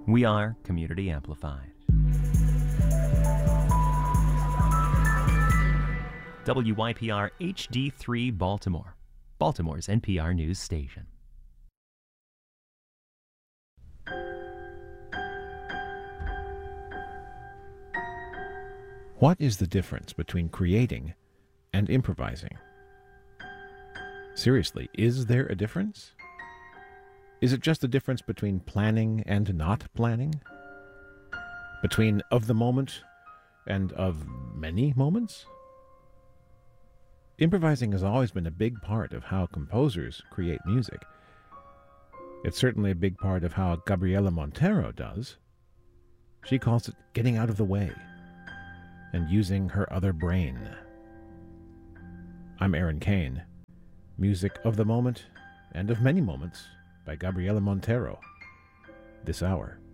We are Community Amplified. WYPR HD3 Baltimore, Baltimore's NPR news station. What is the difference between creating and improvising? Seriously, is there a difference? Is it just a difference between planning and not planning? Between of the moment and of many moments? Improvising has always been a big part of how composers create music. It's certainly a big part of how Gabriela Montero does. She calls it getting out of the way and using her other brain. I'm Aaron Kane. Music of the moment and of many moments by Gabriela Montero this hour.